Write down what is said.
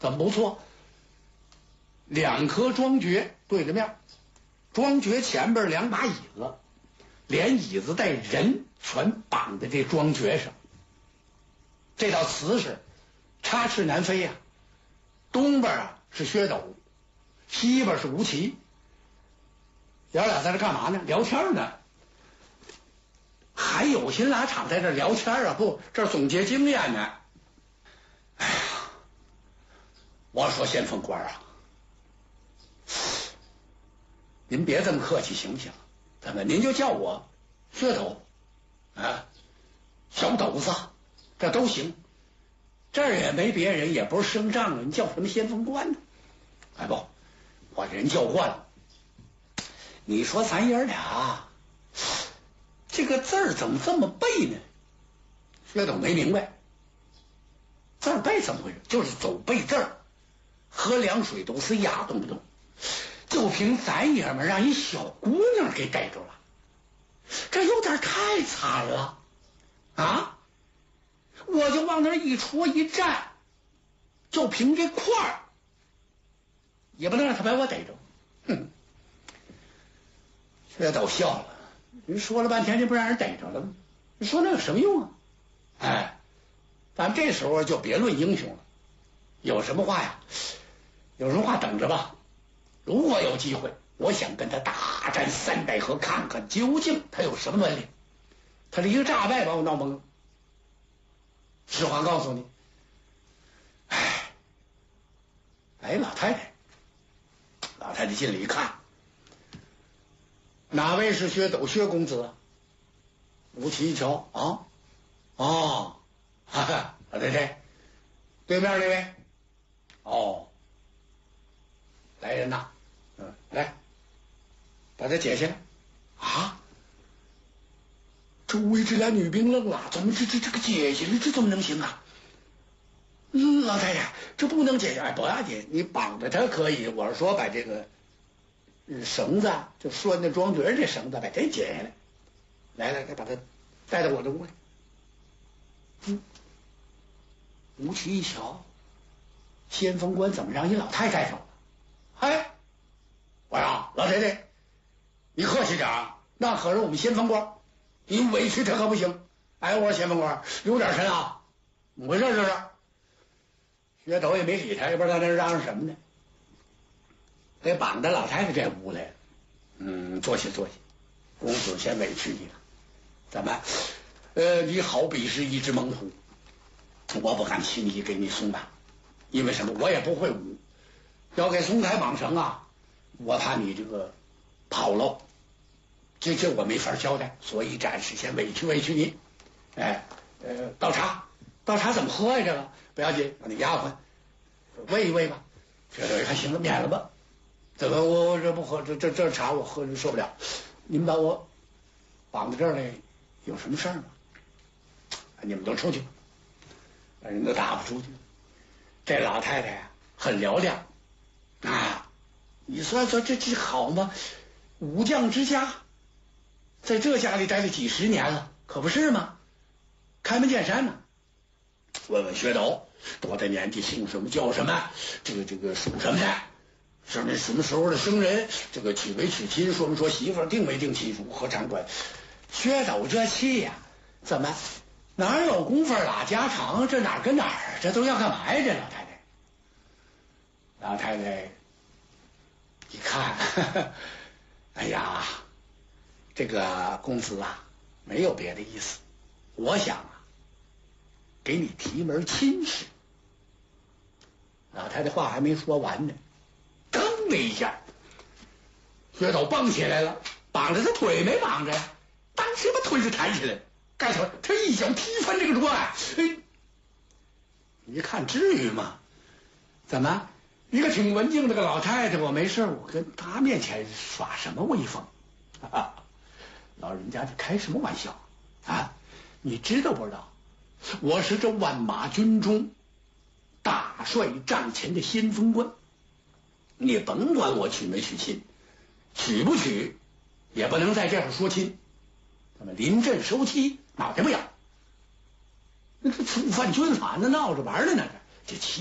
怎么不错？两棵庄橛对着面，庄橛前边2把椅子，连椅子带人全绑在这庄橛上。这道瓷实，插翅难飞呀。东边啊是薛斗，西边是吴奇。爷俩在这干嘛呢？聊天呢。还有心拉场在这聊天啊？不，这总结经验呢。哎呀，我说先锋官啊，您别这么客气行不行？怎么您就叫我薛斗啊，小斗子，这都行。这儿也没别人，也不是升帐了，你叫什么先锋官呢？哎不，我人叫惯了。你说咱爷俩这个字儿怎么这么背呢？薛斗没明白，字儿背怎么回事？就是走背字儿，喝凉水都是牙，动不动就凭咱爷们让一小姑娘给逮着了，这有点太惨了啊！我就往那一戳一站，就凭这块儿，也不能让他把我逮着。哼！薛斗笑了，你说了半天，你不让人逮着了吗？你说那有什么用啊？哎，咱们这时候就别论英雄了，有什么话呀？有什么话等着吧。如果有机会，我想跟他大战3代河，看看究竟他有什么本领。他这一个诈败把我闹懵了。实话告诉你，哎，老太太，老太太进来一看，哪位是薛斗薛公子？吴奇一瞧啊，哦，哈哈，老太太，对面那位，哦，来人呐，来，把他解下来。啊！周围这俩女兵愣了，怎么这个解下来，这怎么能行啊？老太太，这不能解下来。哎，不要紧，你绑着他可以。我是说把这个绳子，就拴那庄橛这绳子，把这解下来。来，把他带到我这屋里。吴奇一瞧，先锋官怎么让一老太太走了？哎，我说老太太，你客气点啊，那可是我们先锋官，你委屈他可不行。哎，我说先锋官有点神啊，怎么回事这是？薛斗也没理他，也不知道在那嚷嚷什么呢。给绑到老太太这屋来了。坐下。公子先委屈你了。怎么？你好比是一只猛虎，我不敢轻易给你松绑，因为什么？我也不会舞，要给松开绑绳啊，我怕你这个跑喽，这我没法交代，所以暂时先委屈你。倒茶怎么喝呀？这个不要紧，让你丫鬟喂一喂吧。这都还行了，免了吧。怎么我这不喝这茶我喝着受不了？你们把我绑在这儿来，有什么事儿吗？你们都出去，人都打不出去。这老太太呀，很嘹亮啊！你说这好吗？武将之家，在这家里待了几十年了，可不是吗？开门见山呢。问薛斗多大年纪，姓什么叫什么，这个属什么的，什么时候的生人，这个娶没娶亲，说没说媳妇，定没定亲，如何长官。薛斗这气呀，怎么哪有功夫拉家常？这哪跟哪儿？这都要干嘛呀？这老太太一看，哎呀，这个公子啊，没有别的意思，我想啊，给你提门亲事。老太太话还没说完呢，腾的一下，薛斗蹦起来了，绑着他腿没绑着呀，当时把腿就弹起来了，干什么？他一脚踢翻这个桌啊！你看至于吗？怎么一个挺文静的个老太太，我没事，我跟她面前耍什么威风？老人家这开什么玩笑啊？你知道不知道？我是这万马军中大帅帐前的先锋官，你甭管我娶没娶亲，娶不娶也不能在这儿说亲。咱们临阵收妻，脑袋不痒，那是触犯军法，那闹着玩的呢，这